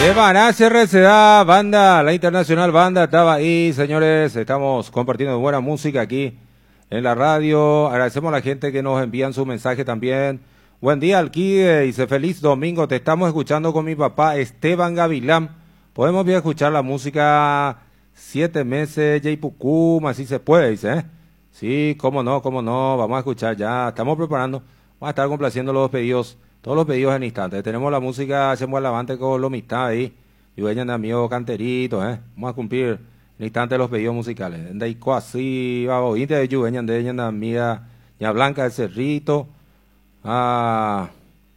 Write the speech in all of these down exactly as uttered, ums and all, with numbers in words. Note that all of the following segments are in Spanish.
De Maná, C R C A, banda, la internacional banda estaba ahí, señores. Estamos compartiendo buena música aquí en la radio. Agradecemos a la gente que nos envían su mensaje también. Buen día, Alquide, dice feliz domingo. Te estamos escuchando con mi papá Esteban Gavilán. Podemos bien escuchar la música Siete Meses, Jaipucum, así se puede, dice, ¿eh? Sí, cómo no, cómo no. Vamos a escuchar ya. Estamos preparando. Vamos a estar complaciendo los pedidos. Todos los pedidos en instantes. Tenemos la música, hacemos el avante con lo mitad ahí. Y vayan de amigo canterito, eh. Vamos a cumplir en instantes los pedidos musicales. De Ico así, vamos, inte de yuveñan de ella, amiga, ya Blanca del Cerrito. Ah,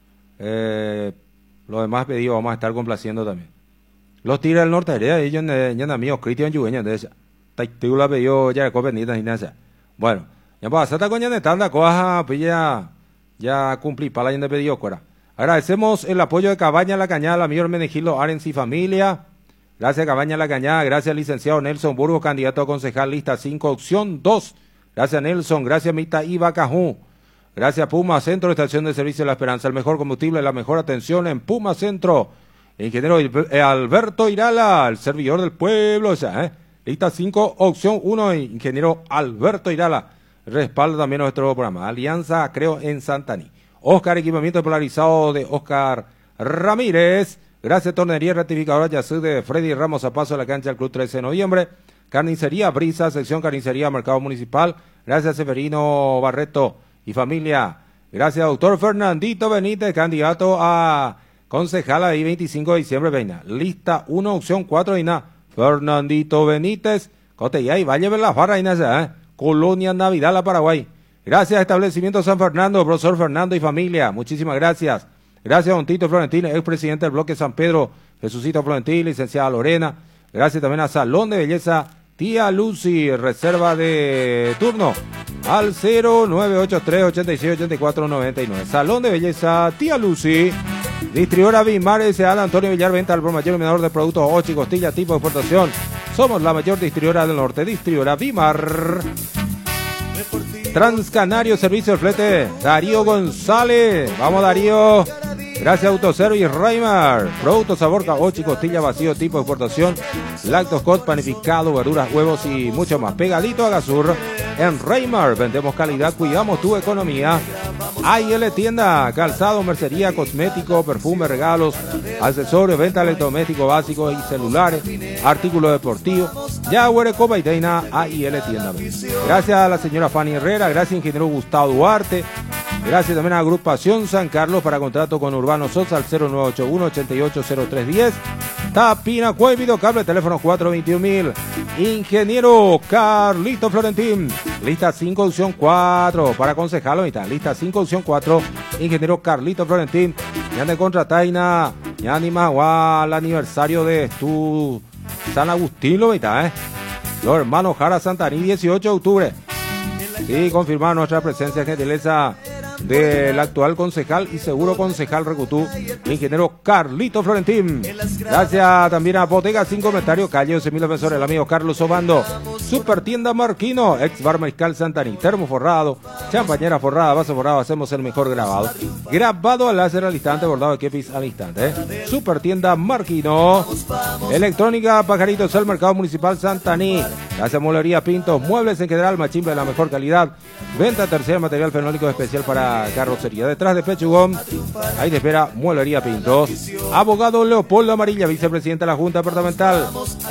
eh, los demás pedidos vamos a estar complaciendo también. Los Tigres del Norte, ellos ya amigos, Cristian yuveñan de ella. Taitula pedido ya de copenita y nada. Bueno, ya pues, hasta con ya de tanda, coja, pues ya. Ya cumplí para la de pedido, cora. Agradecemos el apoyo de Cabaña La Cañada, amigo Hermenegildo Arens y familia. Gracias Cabaña La Cañada, gracias licenciado Nelson Burgos, candidato a concejal lista cinco, opción dos. Gracias Nelson, gracias Mita Iba Cajú. Gracias Puma Centro, estación de servicio de la Esperanza, el mejor combustible, la mejor atención en Puma Centro. Ingeniero Alberto Irala, el servidor del pueblo, o sea, ¿eh? Lista cinco, opción uno, ingeniero Alberto Irala. Respalda también nuestro programa. Alianza, creo, en Santaní. Oscar, equipamiento polarizado de Oscar Ramírez. Gracias, Tornería Ratificadora Yasú de Freddy Ramos a paso de la cancha del Club trece de noviembre. Carnicería Brisa, sección Carnicería Mercado Municipal. Gracias, Severino Barreto y familia. Gracias, doctor Fernandito Benítez, candidato a concejal ahí veinticinco de diciembre, Veina. Lista uno, opción cuatro, y nada. Fernandito Benítez, Cotellay, Valle de las Barras, y nada, ¿eh? Colonia Navidad, la Paraguay. Gracias, Establecimiento San Fernando, profesor Fernando y familia. Muchísimas gracias. Gracias, don Tito Florentín, expresidente del bloque San Pedro, Jesucito Florentín, licenciada Lorena. Gracias también a Salón de Belleza, Tía Lucy, reserva de turno al cero nueve ocho tres, ochenta y seis, ochenta y cuatro, noventa y nueve. Salón de Belleza, Tía Lucy. Distribuidora Bimar, S A Antonio Villar, venta al por mayor y menor de productos ocho y costilla tipo de exportación. Somos la mayor distribuidora del norte, distribuidora Bimar. Transcanario, servicio de flete, Darío González. Vamos Darío. Gracias Autoservice Reymar. Productos sabor ocho y costilla vacío tipo de exportación. Lactoscot, panificado, verduras, huevos y mucho más. Pegadito a Gasur. En Reymar vendemos calidad, cuidamos tu economía. A I L Tienda, calzado, mercería, cosmético, perfume, regalos, accesorios, venta de electrodomésticos básicos y celulares, artículos deportivos. Ya huere Copa y Teina, A I L Tienda. Gracias a la señora Fanny Herrera, gracias ingeniero Gustavo Duarte. Gracias también a Agrupación San Carlos para contrato con Urbano Sosa al cero nueve ocho uno, ochenta y ocho, cero tres diez. Tapina Cuey, videocable, teléfono cuatro veintiún mil. Ingeniero Carlito Florentín, lista cinco, opción cuatro, para concejalo, mitad. Lista cinco, opción cuatro, ingeniero Carlito Florentín. Ya de contrataina, ya ni más al aniversario de tu San Agustín, lo mitad, ¿eh? Los hermanos Jara Santaní, dieciocho de octubre. Sí, confirmar nuestra presencia, gentileza del actual concejal y seguro concejal Recutú, ingeniero Carlito Florentín. Gracias también a Bodega Sin Comentario, calle once mil defensores, el amigo Carlos Obando. Super Tienda Marquino, ex bar Mariscal Santaní, termo forrado, champañera forrada, vaso forrado, hacemos el mejor grabado. Grabado al láser al instante, bordado de kepis al instante. ¿eh? Super Tienda Marquino. Electrónica Pajaritos, el Mercado Municipal Santaní. Gracias Molería Pintos, muebles en general, machimbre de la mejor calidad. Venta tercera, material fenólico especial para carrocería. Detrás de Pechugón, ahí te espera Mueblería Pintos. Abogado Leopoldo Amarilla, vicepresidente de la Junta Departamental.